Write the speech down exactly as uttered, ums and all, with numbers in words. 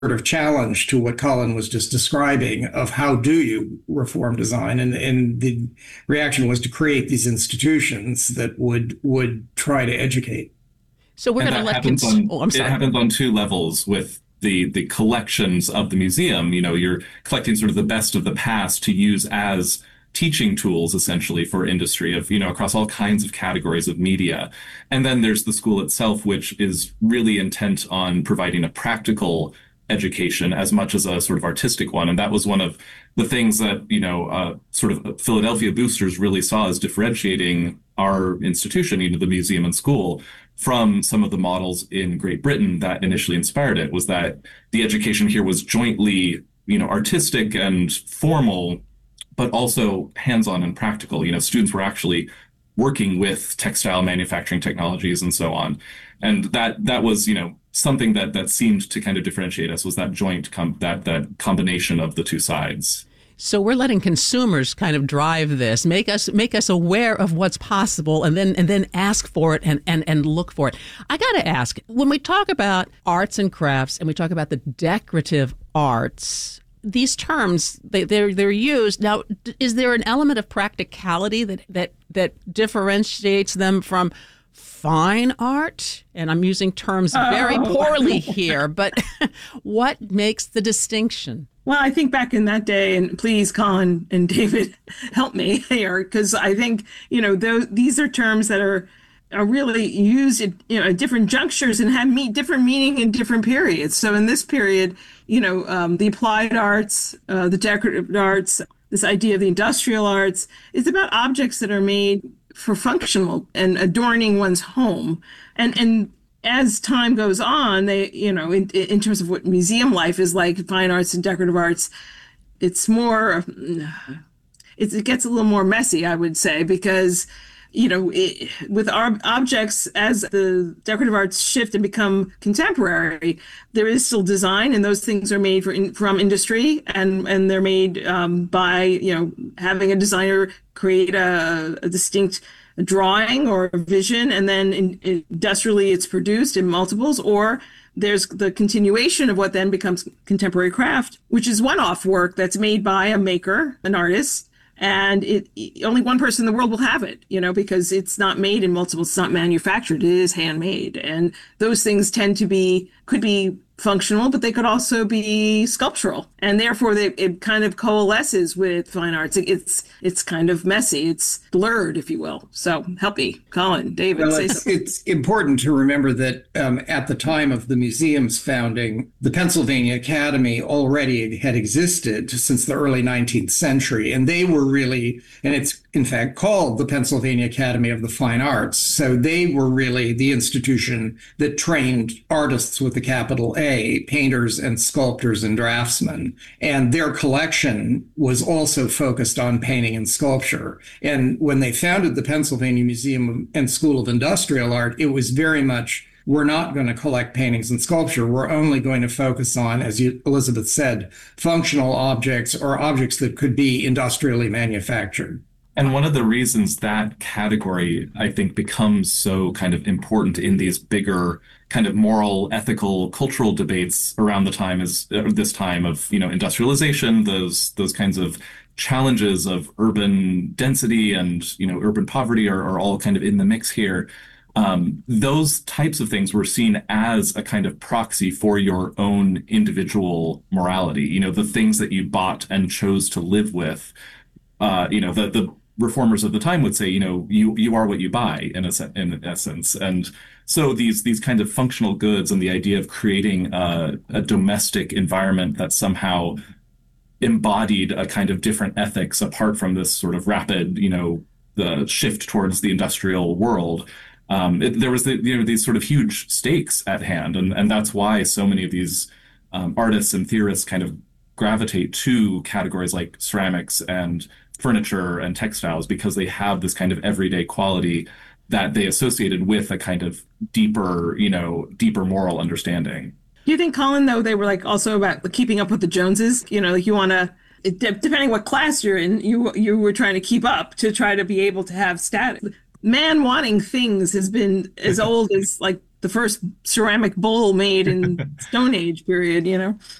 of challenge to what Colin was just describing of how do you reform design, and and the reaction was to create these institutions that would would try to educate. So we're And going to that let happens cons- on oh, I'm it sorry. happens on two levels with the the collections of the museum. You know, you're collecting sort of the best of the past to use as teaching tools essentially for industry of, you know, across all kinds of categories of media. And then there's the school itself, which is really intent on providing a practical education as much as a sort of artistic one. And that was one of the things that, you know, uh, sort of Philadelphia boosters really saw as differentiating our institution, you know, the museum and school, from some of the models in Great Britain that initially inspired it, was that the education here was jointly, you know, artistic and formal, but also hands-on and practical. You know, students were actually working with textile manufacturing technologies and so on. And that that was, you know, something that that seemed to kind of differentiate us, was that joint com- that that combination of the two sides. So we're letting consumers kind of drive this, make us make us aware of what's possible, and then and then ask for it and, and, and look for it. I got to ask, when we talk about arts and crafts and we talk about the decorative arts, these terms, they, they're they're used. Now, is there an element of practicality that that that differentiates them from fine art? And I'm using terms very Oh. poorly here, but what makes the distinction? Well, I think back in that day, and please, Colin and David, help me here, because I think, you know, those, these are terms that are are really used at, you know, at different junctures and have me different meaning in different periods. So in this period, you know, um, the applied arts, uh, the decorative arts, this idea of the industrial arts is about objects that are made for functional and adorning one's home. And and as time goes on, they, you know, in, in terms of what museum life is like, fine arts and decorative arts, it's more, it, it gets a little more messy, I would say, because, you know, it, with our objects, as the decorative arts shift and become contemporary, there is still design, and those things are made for in, from industry, and and they're made um, by, you know, having a designer create a, a distinct drawing or a vision, and then in, industrially it's produced in multiples, or there's the continuation of what then becomes contemporary craft, which is one-off work that's made by a maker, an artist, and it, only one person in the world will have it, you know, because it's not made in multiples, it's not manufactured, it is handmade. And those things tend to be, could be functional, but they could also be sculptural, and therefore they, it kind of coalesces with fine arts. It's it's kind of messy, it's blurred, if you will. So help me, Colin, David. Well, say it's, something. it's important to remember that um, at the time of the museum's founding, the Pennsylvania Academy already had existed since the early nineteenth century, and they were really, and it's in fact called the Pennsylvania Academy of the Fine Arts. So they were really the institution that trained artists with a capital A, painters and sculptors and draftsmen. And their collection was also focused on painting and sculpture. And when they founded the Pennsylvania Museum and School of Industrial Art, it was very much, we're not going to collect paintings and sculpture. We're only going to focus on, as you, Elizabeth said, functional objects or objects that could be industrially manufactured. And one of the reasons that category, I think, becomes so kind of important in these bigger kind of moral, ethical, cultural debates around the time is uh, this time of, you know, industrialization, those those kinds of challenges of urban density and, you know, urban poverty are, are all kind of in the mix here. Um, those types of things were seen as a kind of proxy for your own individual morality, you know, the things that you bought and chose to live with. Uh, you know, the the reformers of the time would say, you know, you you are what you buy in a in essence. And so these these kind of functional goods and the idea of creating a, a domestic environment that somehow embodied a kind of different ethics apart from this sort of rapid, you know, the shift towards the industrial world. Um, it, there was the, you know, these sort of huge stakes at hand, and and that's why so many of these um, artists and theorists kind of gravitate to categories like ceramics and furniture and textiles, because they have this kind of everyday quality that they associated with a kind of deeper, you know, deeper moral understanding. Do you think, Colin, though, they were like also about keeping up with the Joneses? You know, like you want to, depending what class you're in, you you were trying to keep up to try to be able to have status. Man wanting things has been as old as like the first ceramic bowl made in Stone Age period, you know.